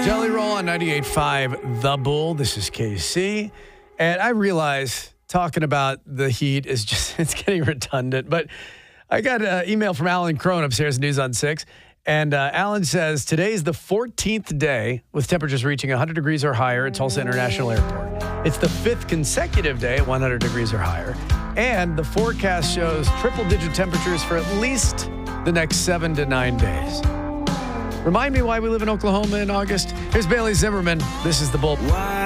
Jelly Roll on 98.5 The Bull. This is KC. And I realize talking about the heat is just, it's getting redundant. But I got an email from Alan Crone upstairs, News on 6. And Alan says, today is the 14th day with temperatures reaching 100 degrees or higher at Tulsa International Airport. It's the 5th consecutive day at 100 degrees or higher. And the forecast shows triple-digit temperatures for at least the next 7 to 9 days. Remind me why we live in Oklahoma in August. Here's Bailey Zimmerman. This is The Bull.